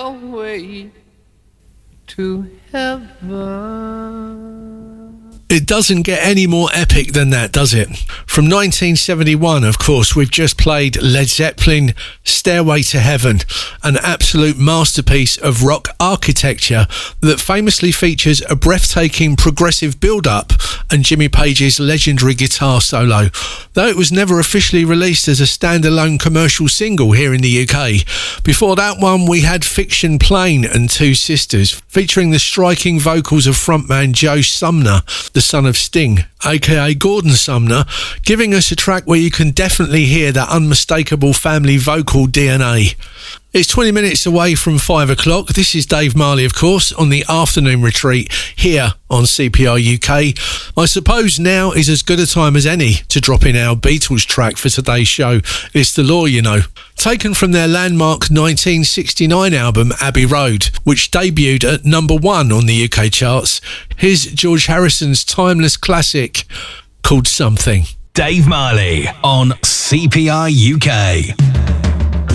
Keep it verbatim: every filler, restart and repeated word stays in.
your way to heaven. It doesn't get any more epic than that, does it? From nineteen seventy-one, of course, we've just played Led Zeppelin, Stairway to Heaven, an absolute masterpiece of rock architecture that famously features a breathtaking progressive build-up and Jimmy Page's legendary guitar solo. Though it was never officially released as a standalone commercial single here in the U K. Before that one, we had Fiction Plane and Two Sisters, featuring the striking vocals of frontman Joe Sumner, the son of Sting, aka Gordon Sumner, giving us a track where you can definitely hear that unmistakable family vocal D N A. It's twenty minutes away from five o'clock. This is Dave Marley, of course, on the afternoon retreat here on C P R U K. I suppose now is as good a time as any to drop in our Beatles track for today's show. It's The Law, you know. Taken from their landmark nineteen sixty-nine album Abbey Road, which debuted at number one on the U K charts. Here's George Harrison's timeless classic called Something. Dave Marley on C P R U K.